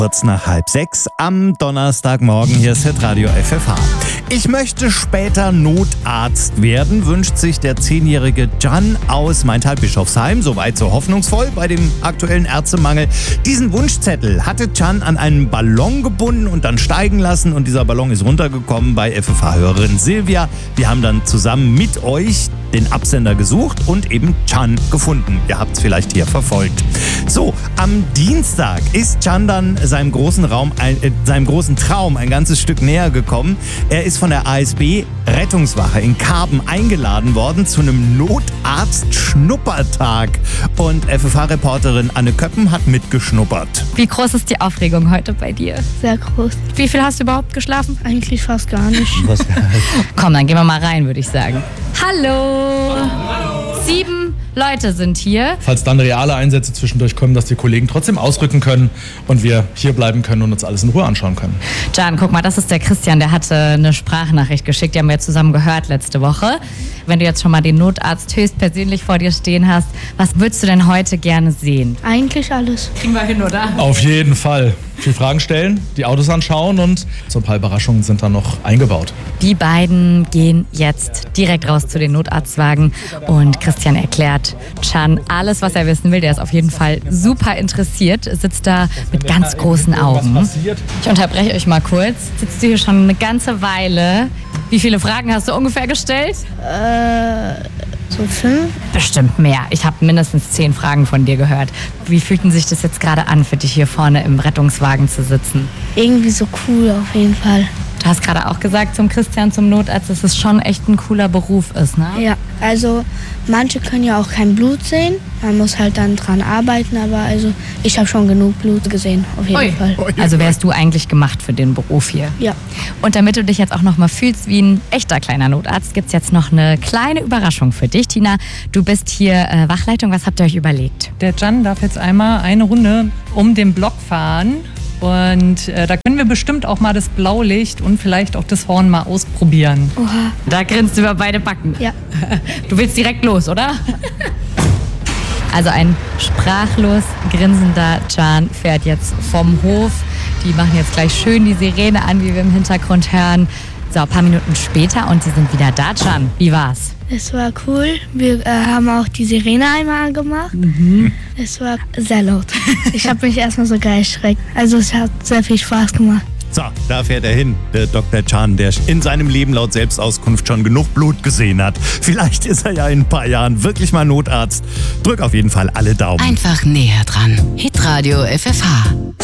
Kurz nach 5:30 am Donnerstagmorgen. Hier ist Hitradio FFH. Ich möchte später Notarzt werden, wünscht sich der 10-jährige Can aus Maintal-Bischofsheim. Soweit so hoffnungsvoll bei dem aktuellen Ärztemangel. Diesen Wunschzettel hatte Can an einen Ballon gebunden und dann steigen lassen. Und dieser Ballon ist runtergekommen bei FFH-Hörerin Silvia. Wir haben dann zusammen mit euch den Absender gesucht und eben Can gefunden. Ihr habt es vielleicht hier verfolgt. So, am Dienstag ist Can dann seinem großen Traum ein ganzes Stück näher gekommen. Er ist von der ASB Rettungswache in Karben eingeladen worden zu einem Notarzt-Schnuppertag. Und FFH-Reporterin Anne Köppen hat mitgeschnuppert. Wie groß ist die Aufregung heute bei dir? Sehr groß. Wie viel hast du überhaupt geschlafen? Eigentlich fast gar nicht. Komm, dann gehen wir mal rein, würde ich sagen. Hallo! 7 Leute sind hier. Falls dann reale Einsätze zwischendurch kommen, dass die Kollegen trotzdem ausrücken können und wir hier bleiben können und uns alles in Ruhe anschauen können. Can, guck mal, das ist der Christian, der hatte eine Sprachnachricht geschickt, die haben wir jetzt zusammen gehört letzte Woche. Wenn du jetzt schon mal den Notarzt höchstpersönlich vor dir stehen hast, was würdest du denn heute gerne sehen? Eigentlich alles. Kriegen wir hin, oder? Auf jeden Fall. Viel Fragen stellen, die Autos anschauen und so ein paar Überraschungen sind dann noch eingebaut. Die beiden gehen jetzt direkt raus zu den Notarztwagen und Christian erklärt Can alles, was er wissen will. Der ist auf jeden Fall super interessiert, sitzt da mit ganz großen Augen. Ich unterbreche euch mal kurz. Sitzt du hier schon eine ganze Weile? Wie viele Fragen hast du ungefähr gestellt? So 5? Bestimmt mehr. Ich habe mindestens 10 Fragen von dir gehört. Wie fühlten sich das jetzt gerade an, für dich hier vorne im Rettungswagen zu sitzen? Irgendwie so cool auf jeden Fall. Du hast gerade auch gesagt zum Christian, zum Notarzt, dass es schon echt ein cooler Beruf ist, ne? Ja, also manche können ja auch kein Blut sehen. Man muss halt dann dran arbeiten, aber also ich habe schon genug Blut gesehen, auf jeden Fall. Also wärst du eigentlich gemacht für den Beruf hier? Ja. Und damit du dich jetzt auch noch mal fühlst wie ein echter kleiner Notarzt, gibt's jetzt noch eine kleine Überraschung für dich. Tina, du bist hier Wachleitung. Was habt ihr euch überlegt? Der Can darf jetzt einmal eine Runde um den Block fahren. Und da können wir bestimmt auch mal das Blaulicht und vielleicht auch das Horn mal ausprobieren. Oha. Da grinst du über beide Backen. Ja. Du willst direkt los, oder? Also ein sprachlos grinsender Can fährt jetzt vom Hof. Die machen jetzt gleich schön die Sirene an, wie wir im Hintergrund hören. So, ein paar Minuten später und sie sind wieder da. Can, wie war's? Es war cool. Wir haben auch die Sirene einmal angemacht. Es war sehr laut. Ich habe mich erstmal sogar erschreckt. Also es hat sehr viel Spaß gemacht. So, da fährt er hin, der Dr. Can, der in seinem Leben laut Selbstauskunft schon genug Blut gesehen hat. Vielleicht ist er ja in ein paar Jahren wirklich mal Notarzt. Drück auf jeden Fall alle Daumen. Einfach näher dran. Hitradio FFH.